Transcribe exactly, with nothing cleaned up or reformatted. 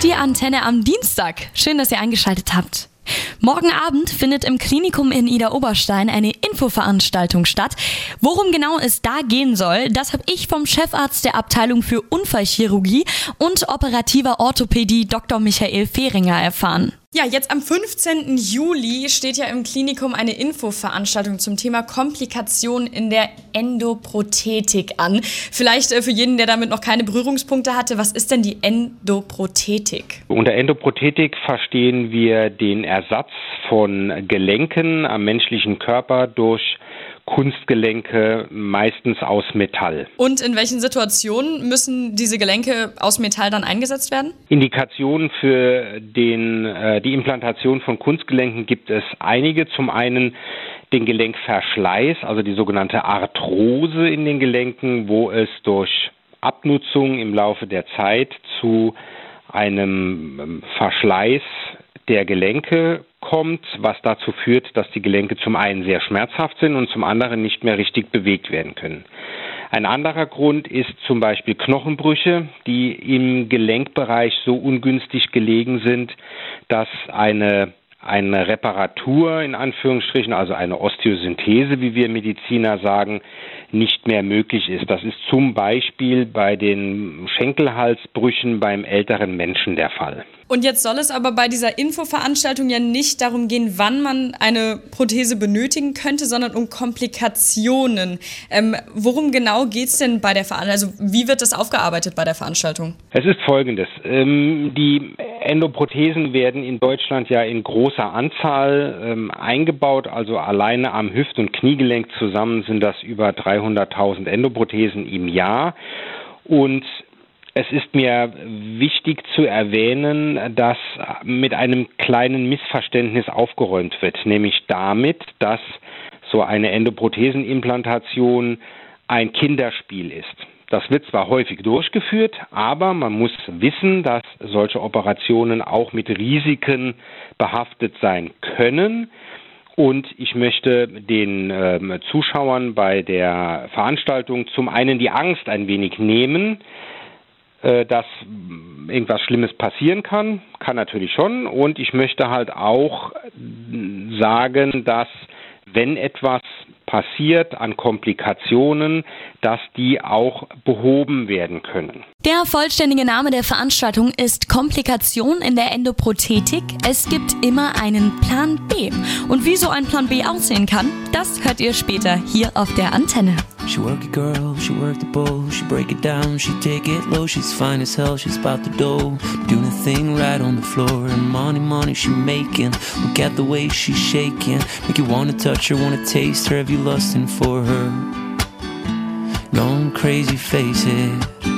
Die Antenne am Dienstag. Schön, dass ihr eingeschaltet habt. Morgen Abend findet im Klinikum in Idar-Oberstein eine Infoveranstaltung statt. Worum genau es da gehen soll, das habe ich vom Chefarzt der Abteilung für Unfallchirurgie und operativer Orthopädie Doktor Michael Fehringer erfahren. Ja, jetzt am fünfzehnten Juli steht ja im Klinikum eine Infoveranstaltung zum Thema Komplikationen in der Endoprothetik an. Vielleicht äh, für jeden, der damit noch keine Berührungspunkte hatte, was ist denn die Endoprothetik? Unter Endoprothetik verstehen wir den Ersatz von Gelenken am menschlichen Körper durch Kunstgelenke, meistens aus Metall. Und in welchen Situationen müssen diese Gelenke aus Metall dann eingesetzt werden? Indikationen für den, äh, die Implantation von Kunstgelenken gibt es einige. Zum einen den Gelenkverschleiß, also die sogenannte Arthrose in den Gelenken, wo es durch Abnutzung im Laufe der Zeit zu einem ähm, Verschleiß der Gelenke kommt, was dazu führt, dass die Gelenke zum einen sehr schmerzhaft sind und zum anderen nicht mehr richtig bewegt werden können. Ein anderer Grund ist zum Beispiel Knochenbrüche, die im Gelenkbereich so ungünstig gelegen sind, dass eine eine Reparatur in Anführungsstrichen, also eine Osteosynthese, wie wir Mediziner sagen, nicht mehr möglich ist. Das ist zum Beispiel bei den Schenkelhalsbrüchen beim älteren Menschen der Fall. Und jetzt soll es aber bei dieser Infoveranstaltung ja nicht darum gehen, wann man eine Prothese benötigen könnte, sondern um Komplikationen. Ähm, worum genau geht es denn bei der Veranstaltung? Also wie wird das aufgearbeitet bei der Veranstaltung? Es ist Folgendes. Ähm, die Endoprothesen werden in Deutschland ja in großer Anzahl ähm, eingebaut. Also alleine am Hüft- und Kniegelenk zusammen sind das über dreihunderttausend Endoprothesen im Jahr. Und es ist mir wichtig zu erwähnen, dass mit einem kleinen Missverständnis aufgeräumt wird, nämlich damit, dass so eine Endoprothesenimplantation ein Kinderspiel ist. Das wird zwar häufig durchgeführt, aber man muss wissen, dass solche Operationen auch mit Risiken behaftet sein können. Und ich möchte den äh, Zuschauern bei der Veranstaltung zum einen die Angst ein wenig nehmen, dass irgendwas Schlimmes passieren kann, kann natürlich schon. Und ich möchte halt auch sagen, dass wenn etwas passiert an Komplikationen, dass die auch behoben werden können. Der vollständige Name der Veranstaltung ist Komplikation in der Endoprothetik. Es gibt immer einen Plan B. Und wie so ein Plan B aussehen kann, das hört ihr später hier auf der Antenne. She work it girl, she work the bowl, she break it down, she take it low, she's fine as hell, she's about the dough, doing a thing right on the floor, and money, money she making, look at the way she's shaking, make you wanna touch her, wanna taste her, have you lusting for her, gone crazy, face it.